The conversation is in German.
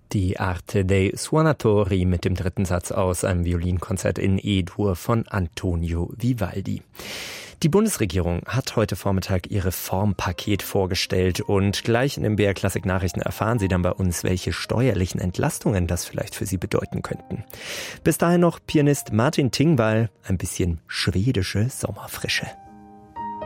Die Arte dei Suonatori mit dem dritten Satz aus einem Violinkonzert in E-Dur von Antonio Vivaldi. Die Bundesregierung hat heute Vormittag ihr Reformpaket vorgestellt und gleich in den BR Klassik Nachrichten erfahren Sie dann bei uns, welche steuerlichen Entlastungen das vielleicht für Sie bedeuten könnten. Bis dahin noch Pianist Martin Tingvall, ein bisschen schwedische Sommerfrische.